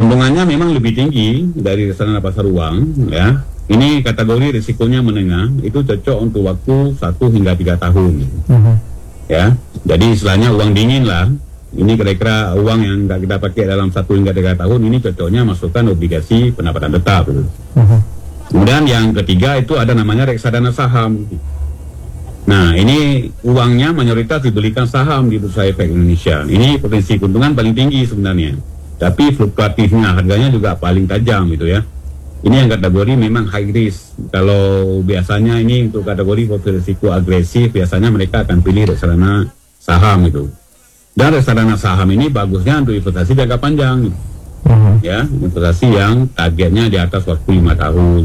keuntungannya memang lebih tinggi dari reksadana pasar uang, ya. Ini kategori risikonya menengah, itu cocok untuk waktu 1 hingga 3 tahun. Ya, jadi istilahnya uang dingin lah. Ini kira-kira uang yang nggak kita pakai dalam 1 hingga 3 tahun, ini cocoknya masukkan obligasi pendapatan tetap. Kemudian yang ketiga itu ada namanya reksadana saham. Nah, ini uangnya mayoritas dibelikan saham di Bursa Efek Indonesia. Ini potensi keuntungan paling tinggi sebenarnya. Tapi fluktuatifnya harganya juga paling tajam gitu ya. Ini yang kategori memang high risk. Kalau biasanya ini untuk kategori risiko agresif, biasanya mereka akan pilih reksadana saham itu. Dan reksadana saham ini bagusnya untuk investasi jangka panjang. Ya, investasi yang targetnya di atas waktu 5 tahun.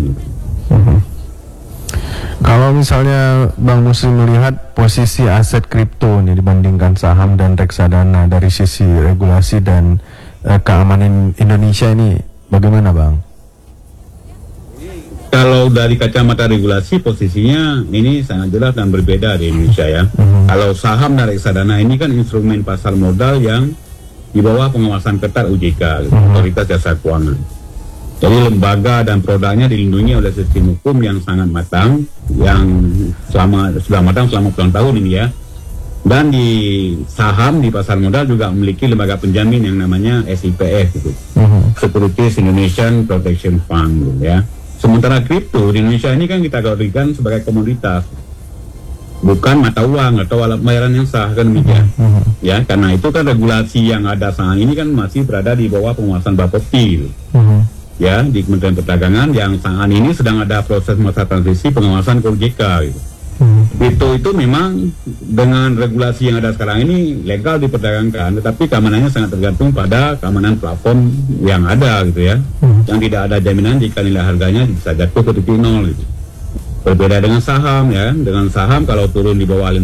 Kalau misalnya Bang Muslim melihat posisi aset kripto nih dibandingkan saham dan reksadana dari sisi regulasi dan keamanan Indonesia ini bagaimana, Bang? Kalau dari kacamata regulasi posisinya ini sangat jelas dan berbeda di Indonesia ya. Kalau saham dan reksadana ini kan instrumen pasar modal yang di bawah pengawasan ketat OJK, Otoritas Jasa Keuangan. Jadi lembaga dan produknya dilindungi oleh sistem hukum yang sangat matang, yang sudah matang selama puluhan tahun ini ya. Dan di saham di pasar modal juga memiliki lembaga penjamin yang namanya SIPF gitu, Securities Indonesian Protection Fund gitu, ya. Sementara kripto di Indonesia ini kan kita kategorikan sebagai komoditas, bukan mata uang atau alat pembayaran yang sah, kan demikian. Ya, karena itu kan regulasi yang ada saat ini kan masih berada di bawah penguasaan Bapepti. Ya, di Kementerian Perdagangan yang saat ini sedang ada proses masa transisi pengawasan ke OJK gitu. Kripto itu memang dengan regulasi yang ada sekarang ini legal diperdagangkan, tetapi keamanannya sangat tergantung pada keamanan platform yang ada gitu ya, yang tidak ada jaminan jika nilai harganya bisa jatuh ke titik nol gitu. Berbeda dengan saham ya, dengan saham kalau turun di bawah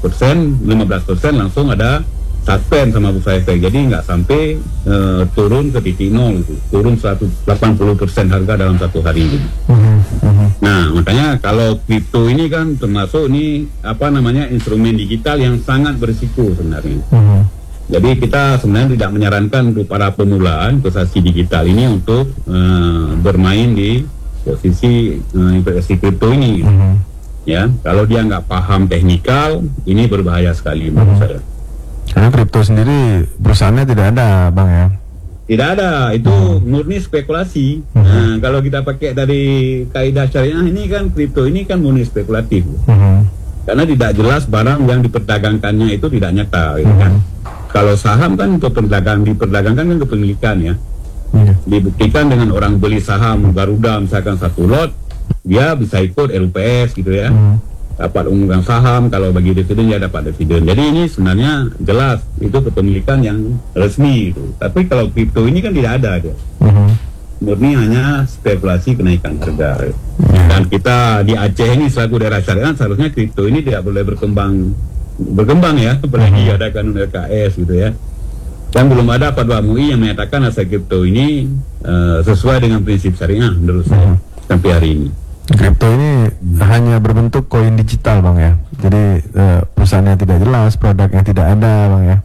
15% langsung ada suspend sama Bursa Efek, jadi nggak sampai turun ke titik nol gitu, turun 180% harga dalam 1 hari gitu. Nah, makanya kalau kripto ini kan termasuk ini apa namanya instrumen digital yang sangat berisiko sebenarnya. Jadi kita sebenarnya tidak menyarankan untuk para pemula investasi digital ini untuk bermain di posisi investasi kripto ini. Ya, kalau dia nggak paham teknikal, ini berbahaya sekali menurut saya. Karena kripto sendiri perusahaannya tidak ada, Bang ya? Tidak ada, itu murni spekulasi. Nah, kalau kita pakai dari kaidah syariah ini kan kripto ini kan murni spekulatif. Karena tidak jelas barang yang diperdagangkannya itu tidak nyata, gitu kan. Kalau saham kan untuk diperdagangkan kan kepemilikan ya. Dibuktikan dengan orang beli saham Garuda misalkan 1 lot, dia bisa ikut LPS gitu ya. Dapat umumkan saham, kalau bagi dividen ya dapat dividen. Jadi ini sebenarnya jelas itu kepemilikan yang resmi gitu. Tapi kalau kripto ini kan tidak ada dia. Murni hanya spekulasi kenaikan harga. Dan kita di Aceh ini selaku daerah syariah seharusnya kripto ini tidak boleh berkembang ya, apalagi ada kanun LKS gitu ya. Dan belum ada fatwa MUI yang menyatakan aset kripto ini sesuai dengan prinsip syariah menurut saya sampai hari ini. Kripto ini hanya berbentuk koin digital, Bang ya. Jadi perusahaannya tidak jelas, produknya tidak ada, Bang ya.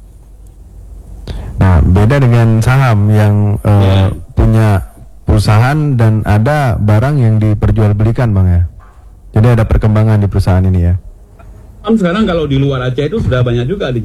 Nah, beda dengan saham yang punya perusahaan dan ada barang yang diperjualbelikan, Bang ya. Jadi ada perkembangan di perusahaan ini ya. Sekarang kalau di luar Aceh itu sudah banyak juga